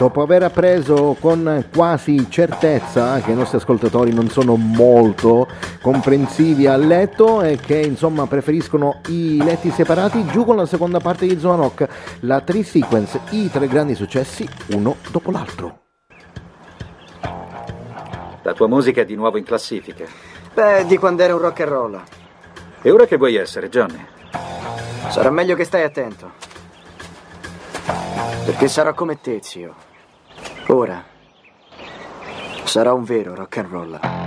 Dopo aver appreso con quasi certezza che i nostri ascoltatori non sono molto comprensivi a letto e che insomma preferiscono i letti separati, giù con la seconda parte di Zona Rock, la 3 Sequence, i 3 grandi successi uno dopo l'altro. La tua musica è di nuovo in classifica. Beh, di quando era un rock and roll. E ora che vuoi essere, Johnny? Sarà meglio che stai attento. Perché sarò come te, zio. Ora sarà un vero rock and roll.